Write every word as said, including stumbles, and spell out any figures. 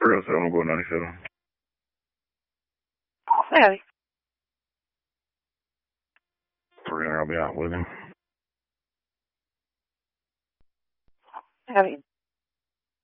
three oh seven, I'm going ninety-seven. Heavy. three hundred, I'll be out with him. Heavy.